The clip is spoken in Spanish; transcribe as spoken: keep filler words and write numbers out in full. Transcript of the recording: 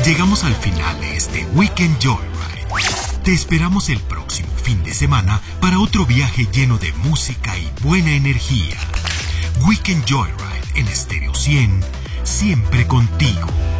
Llegamos al final de este Weekend Joyride. Te esperamos el próximo fin de semana para otro viaje lleno de música y buena energía. Weekend Joyride en Stereo cien, siempre contigo.